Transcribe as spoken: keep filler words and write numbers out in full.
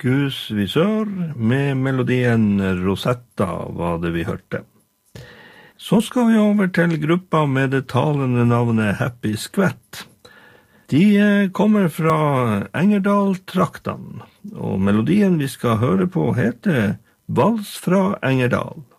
Gus Visør med melodien Rosetta var det vi hørte. Så skal vi over til gruppa med det talende navnet Happy Skvett. De kommer fra Engerdal-traktene, og melodien vi skal høre på heter Vals fra Engerdal.